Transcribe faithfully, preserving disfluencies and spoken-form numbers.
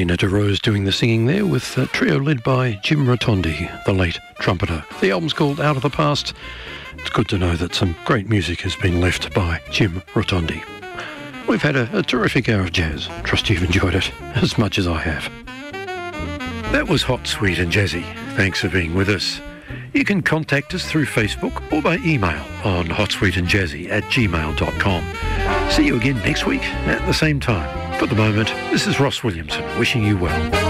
Nina DeRose doing the singing there with a trio led by Jim Rotondi, the late trumpeter. The album's called Out of the Past. It's good to know that some great music has been left by Jim Rotondi. We've had a, a terrific hour of jazz. Trust you've enjoyed it as much as I have. That was Hot, Sweet and Jazzy. Thanks for being with us. You can contact us through Facebook or by email on hotsweetandjazzy at gmail dot com. See you again next week at the same time. For the moment, this is Ross Williamson wishing you well.